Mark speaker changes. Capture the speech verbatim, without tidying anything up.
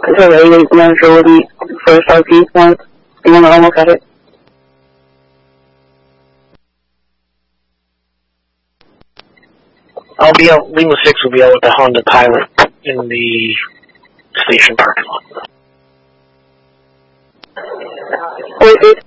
Speaker 1: So the eight manager will be first R P one. You want to almost at it?
Speaker 2: I'll be out, Lima six will be out with the Honda Pilot in the station parking lot.
Speaker 1: Wait, wait.